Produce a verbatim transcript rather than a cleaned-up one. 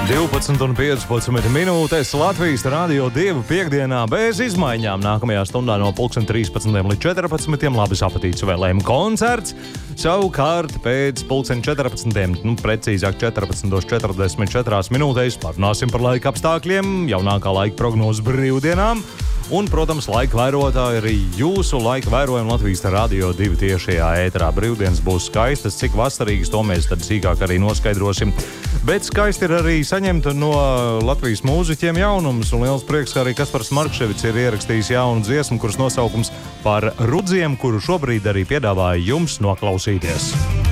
divpadsmit un piecpadsmit minūtes Latvijas Rādio divi piekdienā bez izmaiņām. Nākamajā stundā no pulksten trīspadsmitiem līdz četrpadsmitiem labas apetītes vēlējumu koncerts. Savukārt pēc pulksten četrpadsmitiem, nu precīzāk četrpadsmit četrdesmit četri minūtēs parunāsim par laika apstākļiem, jaunākā laika prognozes brīvdienām. Un, protams, laika vērotāji arī jūsu laika vērojumi Latvijas Rādio divi tiešajā ēterā. Brīvdienas būs skaistas, cik vasarīgas, to mēs tad sīkāk arī noskaidrosim. Bet skaisti ir arī saņemt no Latvijas mūziķiem jaunumus, un liels prieks, ka arī Kaspars Markševics ir ierakstījis jaunu dziesmu, kuras nosaukums par rudziem, kuru šobrīd arī piedāvāja jums noklausīties.